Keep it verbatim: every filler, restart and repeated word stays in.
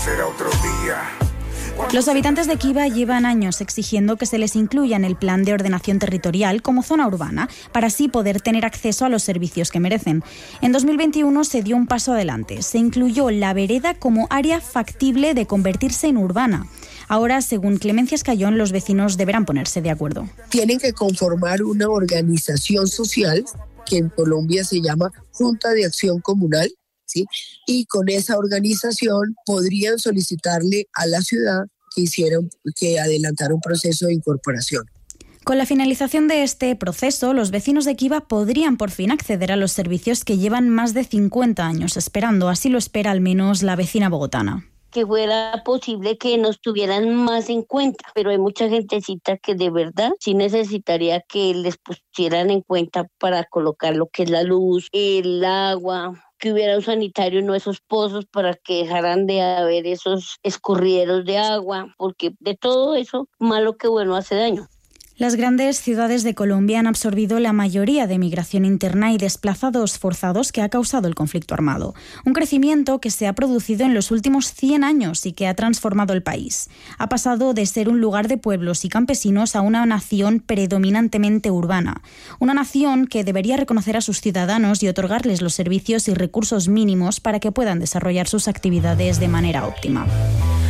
Será otro día. Los habitantes de Kiva llevan años exigiendo que se les incluya en el plan de ordenación territorial como zona urbana, para así poder tener acceso a los servicios que merecen. En dos mil veintiuno se dio un paso adelante. Se incluyó la vereda como área factible de convertirse en urbana. Ahora, según Clemencia Escayón, los vecinos deberán ponerse de acuerdo. Tienen que conformar una organización social que en Colombia se llama Junta de Acción Comunal, ¿sí? Y con esa organización podrían solicitarle a la ciudad que hicieran, que adelantara un proceso de incorporación. Con la finalización de este proceso, los vecinos de Kiva podrían por fin acceder a los servicios que llevan más de cincuenta años esperando. Así lo espera al menos la vecina bogotana. Que fuera posible que nos tuvieran más en cuenta, pero hay mucha gentecita que de verdad sí necesitaría que les pusieran en cuenta para colocar lo que es la luz, el agua, que hubiera un sanitario en esos pozos para que dejaran de haber esos escurrieros de agua, porque de todo eso, malo que bueno, hace daño. Las grandes ciudades de Colombia han absorbido la mayoría de migración interna y desplazados forzados que ha causado el conflicto armado. Un crecimiento que se ha producido en los últimos cien años y que ha transformado el país. Ha pasado de ser un lugar de pueblos y campesinos a una nación predominantemente urbana. Una nación que debería reconocer a sus ciudadanos y otorgarles los servicios y recursos mínimos para que puedan desarrollar sus actividades de manera óptima.